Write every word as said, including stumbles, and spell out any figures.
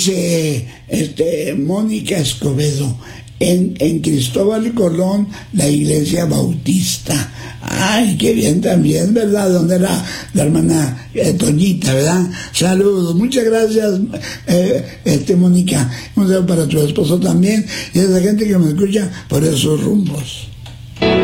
Dice este, Mónica Escobedo, en, en Cristóbal Colón, la iglesia bautista. Ay, qué bien también, ¿verdad? ¿Dónde era la hermana eh, Toñita, verdad? Saludos, muchas gracias, eh, este Mónica. Un saludo para tu esposo también y a la gente que me escucha por esos rumbos.